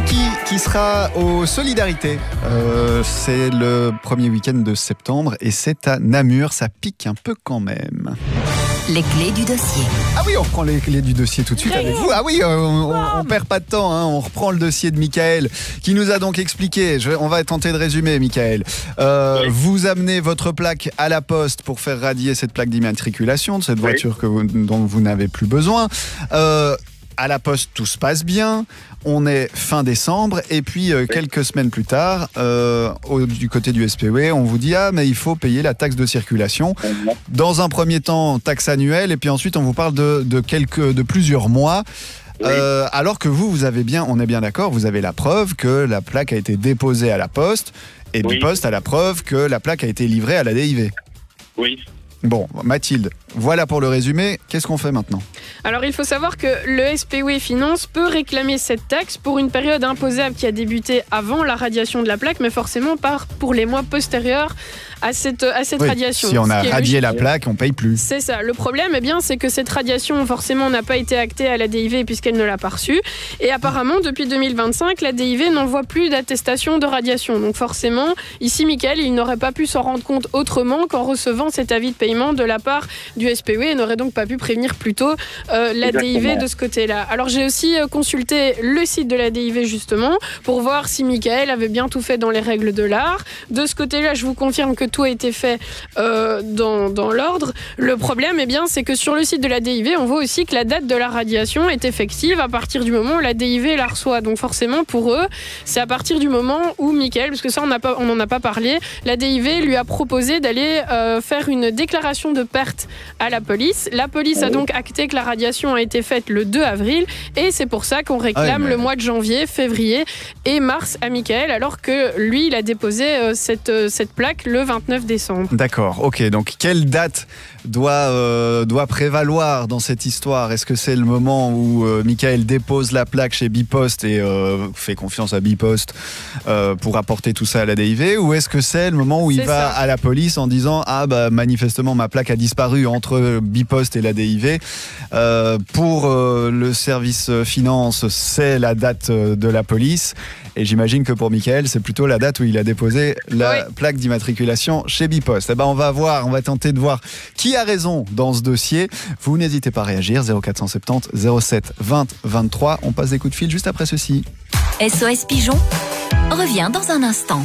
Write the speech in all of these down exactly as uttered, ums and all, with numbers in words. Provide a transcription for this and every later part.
Kiki qui sera au Solidarité. Euh, c'est le premier week-end de septembre et c'est à Namur. Ça pique un peu quand même. Les clés du dossier. Ah oui, on reprend les clés du dossier tout de suite avec vous. Ah oui, on, on, on perd pas de temps. Hein. On reprend le dossier de Michael qui nous a donc expliqué. Je, on va tenter de résumer, Michael. Euh, oui. Vous amenez votre plaque à la poste pour faire radier cette plaque d'immatriculation de cette oui. voiture que vous, dont vous n'avez plus besoin. Euh, à la poste, tout se passe bien. On est fin décembre et puis euh, oui. quelques semaines plus tard, euh, au, du côté du S P O, on vous dit ah mais il faut payer la taxe de circulation. Dans un premier temps, taxe annuelle et puis ensuite on vous parle de, de quelques, de plusieurs mois. Oui. Euh, alors que vous, vous avez bien, on est bien d'accord, vous avez la preuve que la plaque a été déposée à la poste et oui. Bipost a la preuve que la plaque a été livrée à la D I V. Oui. Bon, Mathilde, voilà pour le résumé. Qu'est-ce qu'on fait maintenant ? Alors, il faut savoir que le S P O E Finance peut réclamer cette taxe pour une période imposable qui a débuté avant la radiation de la plaque, mais forcément pas pour les mois postérieurs à cette, à cette oui, radiation. Si on a radié la plaque, on paye plus. C'est ça. Le problème, eh bien, c'est que cette radiation, forcément, n'a pas été actée à la D I V puisqu'elle ne l'a pas reçue. Et apparemment, depuis deux mille vingt-cinq, la D I V n'envoie plus d'attestation de radiation. Donc forcément, ici, Michael, il n'aurait pas pu s'en rendre compte autrement qu'en recevant cet avis de paiement de la part du S P O E et n'aurait donc pas pu prévenir plus tôt euh, la Exactement. D I V de ce côté-là. Alors, j'ai aussi euh, consulté le site de la D I V, justement, pour voir si Michael avait bien tout fait dans les règles de l'art. De ce côté-là, je vous confirme que tout a été fait euh, dans, dans l'ordre. Le problème, eh bien, c'est que sur le site de la D I V, on voit aussi que la date de la radiation est effective à partir du moment où la D I V la reçoit. Donc forcément, pour eux, c'est à partir du moment où Michael, parce que ça, on n'en a, on a pas parlé, la D I V lui a proposé d'aller euh, faire une déclaration de perte à la police. La police a donc acté que la radiation a été faite le deux avril et c'est pour ça qu'on réclame ah oui, mais... le mois de janvier, février et mars à Michael, alors que lui, il a déposé euh, cette, euh, cette plaque le vingt-neuf décembre. D'accord, ok. Donc, quelle date doit, euh, doit prévaloir dans cette histoire ? Est-ce que c'est le moment où euh, Michael dépose la plaque chez Bipost et euh, fait confiance à Bipost euh, pour apporter tout ça à la D I V ? Ou est-ce que c'est le moment où il c'est va ça. à la police en disant « Ah, bah, manifestement, ma plaque a disparu entre Bipost et la D I V. Euh, pour euh, le service finance, c'est la date de la police. » Et j'imagine que pour Michael, c'est plutôt la date où il a déposé la oui. plaque d'immatriculation chez Bipost. Eh ben, on va voir, on va tenter de voir qui a raison dans ce dossier. Vous n'hésitez pas à réagir, zéro quatre cent soixante-dix zéro sept vingt vingt-trois. On passe des coups de fil juste après ceci. S O S Pigeon revient dans un instant.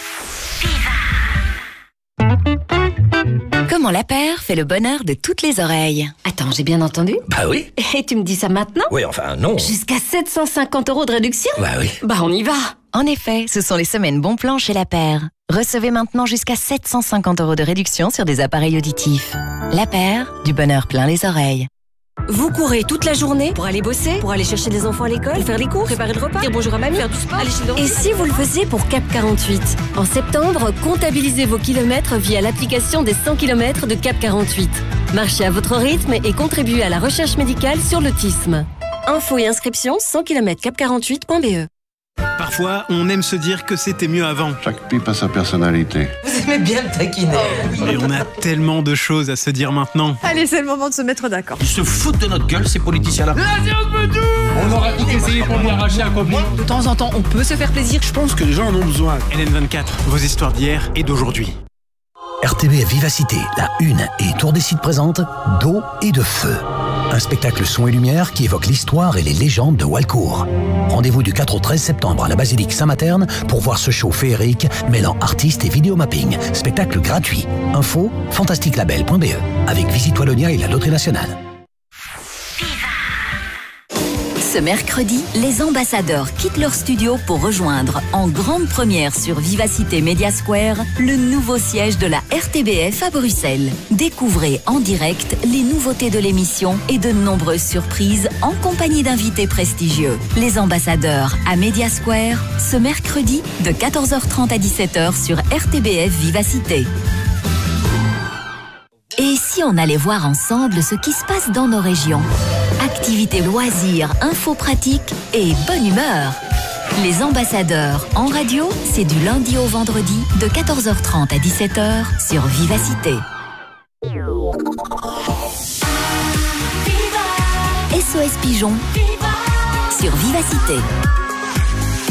Comment la paire fait le bonheur de toutes les oreilles. Attends, j'ai bien entendu ? Bah oui. Et tu me dis ça maintenant ? Oui, enfin non. Jusqu'à sept cent cinquante euros de réduction ? Bah oui. Bah on y va. En effet, ce sont les semaines bon plan chez La Paire. Recevez maintenant jusqu'à sept cent cinquante euros de réduction sur des appareils auditifs. La Paire, du bonheur plein les oreilles. Vous courez toute la journée pour aller bosser, pour aller chercher les enfants à l'école, pour faire les cours, préparer le repas, dire bonjour à mamie, faire du sport, aller chez le dentiste. Et si vous le faisiez pour Cap quarante-huit ? En septembre, comptabilisez vos kilomètres via l'application des cent kilomètres de Cap quarante-huit. Marchez à votre rythme et contribuez à la recherche médicale sur l'autisme. Infos et inscriptions cent kilomètres cap quarante-huit point b e. Parfois, on aime se dire que c'était mieux avant. Chaque pipe a sa personnalité. Vous aimez bien le taquiner. Et on a tellement de choses à se dire maintenant. Allez, c'est le moment de se mettre d'accord. Ils se foutent de notre gueule, ces politiciens-là. On aura tout essayé pour lui arracher un copain. De temps en temps, on peut se faire plaisir. Je pense que les gens en ont besoin. L N vingt-quatre, vos histoires d'hier et d'aujourd'hui. R T B F Vivacité, la Une et Tour des Sites présente d'eau et de feu. Un spectacle son et lumière qui évoque l'histoire et les légendes de Walcourt. Rendez-vous du quatre au treize septembre à la basilique Saint-Materne pour voir ce show féerique mêlant artistes et vidéomapping. Spectacle gratuit. Info fantastique label point b e avec Visite Wallonia et la Loterie Nationale. Ce mercredi, les ambassadeurs quittent leur studio pour rejoindre en grande première sur Vivacité Media Square le nouveau siège de la R T B F à Bruxelles. Découvrez en direct les nouveautés de l'émission et de nombreuses surprises en compagnie d'invités prestigieux. Les ambassadeurs à Media Square, ce mercredi de quatorze heures trente à dix-sept heures sur R T B F Vivacité. Et si on allait voir ensemble ce qui se passe dans nos régions ? Activités, loisirs, infos pratiques et bonne humeur. Les ambassadeurs en radio, c'est du lundi au vendredi de quatorze heures trente à dix-sept heures sur Vivacité. S O S Pigeon sur Vivacité.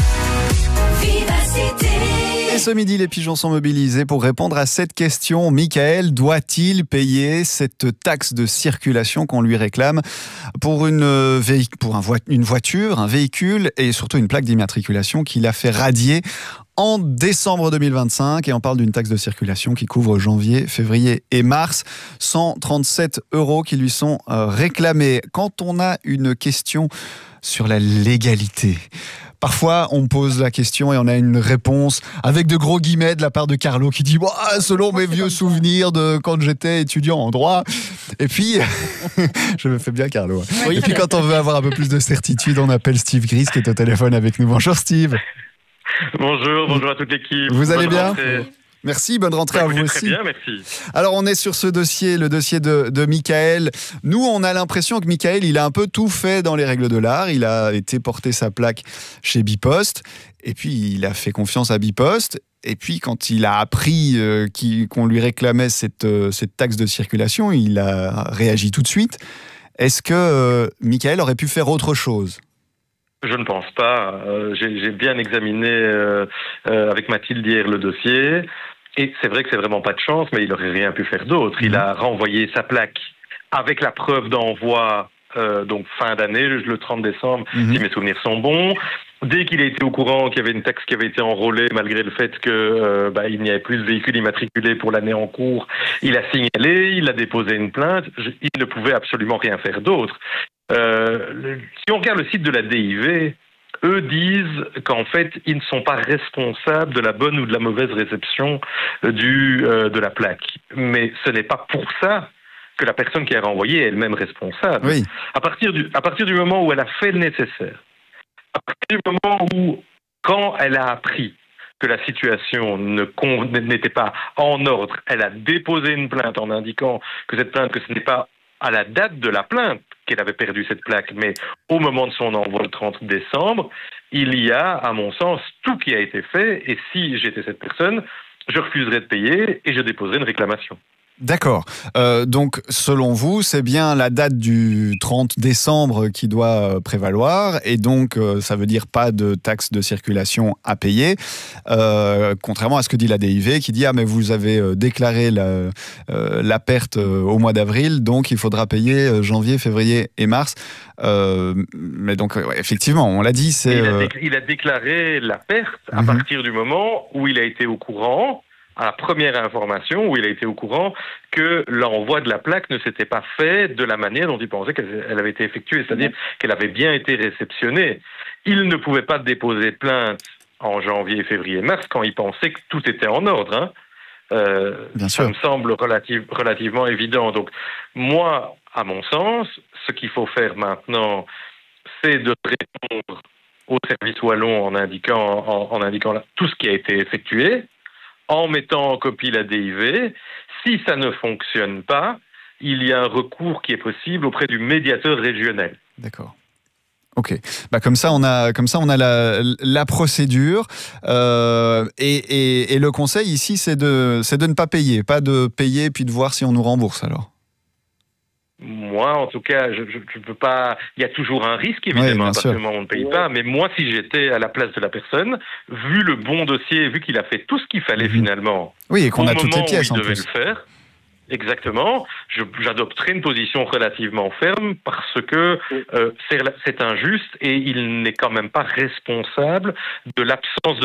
ce midi, les pigeons sont mobilisés pour répondre à cette question. Michael doit-il payer cette taxe de circulation qu'on lui réclame pour une, véhic- pour un vo- une voiture, un véhicule et surtout une plaque d'immatriculation qu'il a fait radier en décembre deux mille vingt-cinq, et on parle d'une taxe de circulation qui couvre janvier, février et mars, cent trente-sept euros qui lui sont euh, réclamés. Quand on a une question sur la légalité, parfois on pose la question et on a une réponse avec de gros guillemets de la part de Carlo qui dit bah, « selon mes vieux souvenirs de quand j'étais étudiant en droit ». Et puis, je me fais bien Carlo. Oui, et puis quand on veut avoir un peu plus de certitude, on appelle Steve Gris qui est au téléphone avec nous. Bonjour Steve. Bonjour, bonjour à toute l'équipe. Vous allez bonne bien? rentrée. Merci, bonne rentrée Bah, à vous écoutez, aussi. Très bien, merci. Alors on est sur ce dossier, le dossier de, de Michael. Nous, on a l'impression que Michael, il a un peu tout fait dans les règles de l'art. Il a été porter sa plaque chez Bipost, et puis il a fait confiance à Bipost. Et puis quand il a appris euh, qu'il- qu'on lui réclamait cette, euh, cette taxe de circulation, il a réagi tout de suite. Est-ce que euh, Michael aurait pu faire autre chose ? Je ne pense pas. Euh, j'ai, j'ai bien examiné euh, euh, avec Mathilde hier le dossier. Et c'est vrai que c'est vraiment pas de chance, mais il n'aurait rien pu faire d'autre. Il a renvoyé sa plaque avec la preuve d'envoi, euh, donc fin d'année, le trente décembre, Mhm. si mes souvenirs sont bons. Dès qu'il a été au courant qu'il y avait une taxe qui avait été enrôlée, malgré le fait que euh, bah, il n'y avait plus de véhicules immatriculés pour l'année en cours, il a signalé, il a déposé une plainte. Je, il ne pouvait absolument rien faire d'autre. Euh, le, si on regarde le site de la D I V, eux disent qu'en fait, ils ne sont pas responsables de la bonne ou de la mauvaise réception euh, du, euh, de la plaque. Mais ce n'est pas pour ça que la personne qui a renvoyé est elle-même responsable. Oui. À partir du, à partir du moment où elle a fait le nécessaire, à partir du moment où, quand elle a appris que la situation ne con- n'était pas en ordre, elle a déposé une plainte en indiquant que cette plainte, que ce n'est pas à la date de la plainte qu'elle avait perdu cette plaque, mais au moment de son envoi le trente décembre, il y a, à mon sens, tout qui a été fait, et si j'étais cette personne, je refuserais de payer et je déposerais une réclamation. D'accord. Euh, donc, selon vous, c'est bien la date du trente décembre qui doit euh, prévaloir, et donc euh, ça veut dire pas de taxe de circulation à payer, euh, contrairement à ce que dit la D I V qui dit ah mais vous avez euh, déclaré la, euh, la perte euh, au mois d'avril, donc il faudra payer euh, janvier, février et mars. Euh, mais donc ouais, effectivement, on l'a dit, c'est. Il a, euh, décl- il a déclaré la perte à Mhm. partir du moment où il a été au courant, à la première information, où il a été au courant que l'envoi de la plaque ne s'était pas fait de la manière dont il pensait qu'elle elle avait été effectuée, c'est-à-dire qu'elle avait bien été réceptionnée. Il ne pouvait pas déposer plainte en janvier, février, mars quand il pensait que tout était en ordre. Hein. Euh, Bien ça sûr. me semble relative, relativement évident. Donc, moi, à mon sens, ce qu'il faut faire maintenant, c'est de répondre au service wallon en indiquant, en, en indiquant là, tout ce qui a été effectué, en mettant en copie la D I V. Si ça ne fonctionne pas, il y a un recours qui est possible auprès du médiateur régional. D'accord. Ok. Bah comme ça on a comme ça on a la, la procédure euh, et, et, et le conseil ici c'est de c'est de ne pas payer, pas de payer puis de voir si on nous rembourse alors. Moi, en tout cas, je ne peux pas. Il y a toujours un risque, Oui, évidemment, bien à partir sûr. du moment où on ne paye pas. Mais moi, si j'étais à la place de la personne, vu le bon dossier, vu qu'il a fait tout ce qu'il fallait Mhm. finalement, Oui, et qu'on au a toutes les moment où pièces en il devait plus. le faire, exactement, je- j'adopterai une position relativement ferme parce que euh, c'est c'est injuste et il n'est quand même pas responsable de l'absence de